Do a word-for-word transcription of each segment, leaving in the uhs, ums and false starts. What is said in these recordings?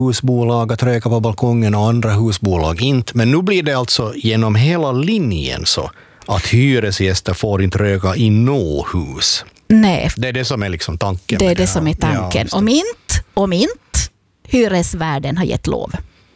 husbolag att röka på balkongen och andra husbolag inte. Men nu blir det alltså genom hela linjen så att hyresgäster får inte röka i nå hus. Nej. Det är det som är liksom tanken. Det är det, det som är tanken. Ja, om inte, om inte hyresvärden har gett lov.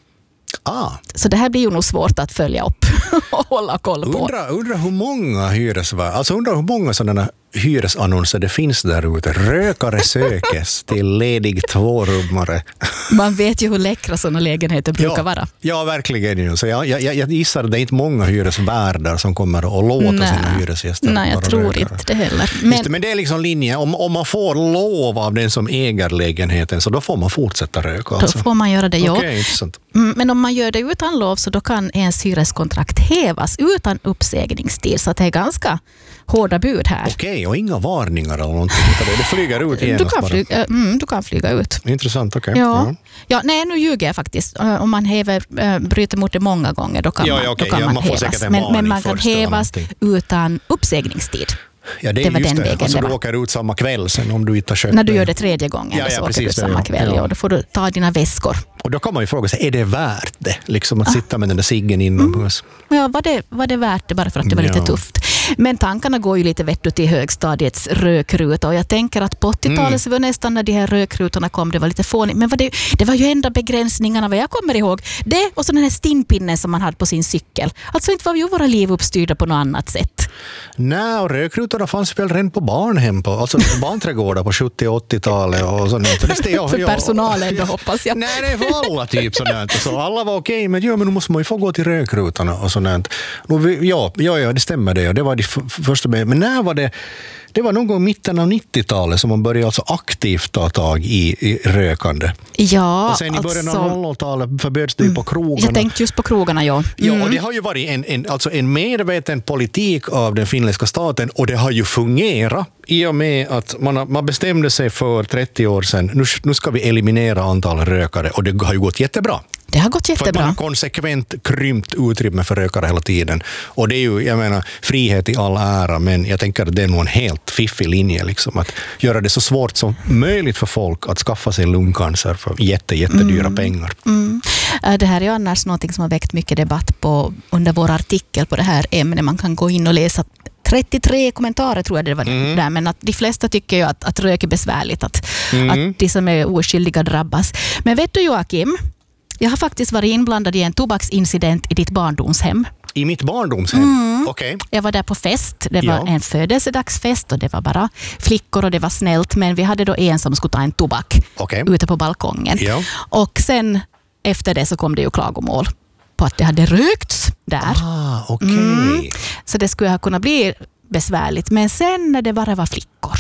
Ah. Så det här blir ju nog svårt att följa upp och hålla koll på. Undrar undra hur många hyresvärdar, alltså undrar hur många sådana hyresannonser det finns där ute. Rökare sökes till ledig tvårummare. Man vet ju hur läckra sådana lägenheter brukar ja, vara. Ja, verkligen. Så jag, jag, jag gissar att det är inte många hyresvärdar som kommer att låta Nej. sina hyresgäster. Nej, jag tror rökare. Inte det heller. Men, det, men det är liksom linjen. Om, om man får lov av den som äger lägenheten så då får man fortsätta röka. Alltså. Då får man göra det, ja. Okay, intressant. Men om man gör det utan lov så då kan ens hyreskontrakt hävas utan uppsägningstid. Så det är ganska hårda bud här. Okej, okay, och inga varningar eller någonting. Det flyger ut igen. Du kan, flyga, mm, du kan flyga ut. Intressant, okej. Okay. Ja. Ja. ja, nej, nu ljuger jag faktiskt. Om man häver, äh, bryter mot det många gånger, då kan ja, man, ja, okay. då kan ja, man, man hävas. Men, men man kan hävas utan uppsägningstid. Ja, det är det just den det. Vägen alltså, det du åker ut samma kväll sen om du inte har köpt. När du gör det tredje gången ja, ja, så åker precis, du samma kväll ja. Och då får du ta dina väskor. Och då kan man ju fråga sig, är det värt det? Liksom att ah. sitta med den där ciggen inomhus. Mm. Ja, var det, var det värt det bara för att det var ja. lite tufft? Men tankarna går ju lite vet ut i högstadiets rökruta. Och jag tänker att på åttiotalet mm. så var nästan när de här rökrutorna kom, det var lite fånigt. Men var det, det var ju enda begränsningarna vad jag kommer ihåg. Det och så den här stinnpinnen som man hade på sin cykel. Alltså inte var ju våra liv uppstyrda på något annat sätt. Nej, och rökrutorna fanns väl redan på barnhem, på, alltså barnträdgårdar på sjuttio- och åttiotalet. Och sånt. Det, ja, för ja, personalen då hoppas jag. Nej, det är för alla typ sådant. Så alla var okej, okay, men, ja, men nu måste man ju få gå till rökrutorna och sånt. Ja, ja, ja, det stämmer det. Det var de första, men när var det? Det var någon gång mitten av nittiotalet som man började alltså aktivt ta tag i, i rökande. Ja, och sen i början alltså, av noll noll-talet förbjöds det ju på krogarna. Jag tänkte just på krogarna, ja. Mm. Ja, och det har ju varit en, en, alltså en medveten politik av den finländska staten och det har ju fungerat i och med att man, man bestämde sig för trettio år sedan, nu, nu ska vi eliminera antalet rökare och det har ju gått jättebra. Det har gått jättebra. För man har konsekvent krympt utrymme för rökare hela tiden. Och det är ju, jag menar, frihet i all ära, men jag tänker att det är nog en helt fiffig linje liksom, att göra det så svårt som möjligt för folk att skaffa sig lungcancer för jätte, jättedyra mm. pengar. Mm. Det här är ju annars något som har väckt mycket debatt på, under vår artikel på det här ämnet. Man kan gå in och läsa trettiotre kommentarer tror jag det var mm. där, men att de flesta tycker ju att, att rök är besvärligt, att, mm. att de som är oskyldiga drabbas. Men vet du Joakim, jag har faktiskt varit inblandad i en tobaksincident i ditt barndomshem. I mitt barndomshem? Mm. Okej. Okay. Jag var där på fest. Det var ja. en födelsedagsfest och det var bara flickor och det var snällt. Men vi hade då en som skulle ta en tobak okay. ute på balkongen. Ja. Och sen efter det så kom det ju klagomål på att det hade rökts där. Ah, okej. Okay. Mm. Så det skulle ha kunnat bli besvärligt. Men sen när det bara var flickor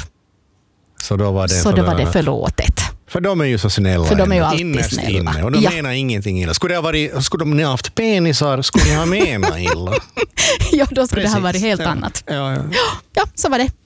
så då var det, så då var det förlåtet. För de är ju så snälla. För de är ju alltid snälla. Inne, och de ja. menar ingenting illa. Skulle, det ha varit, skulle de ha haft penisar, skulle ni ha menat illa. Ja, då skulle Precis. det ha varit helt ja. annat. Ja, ja. ja, så var det.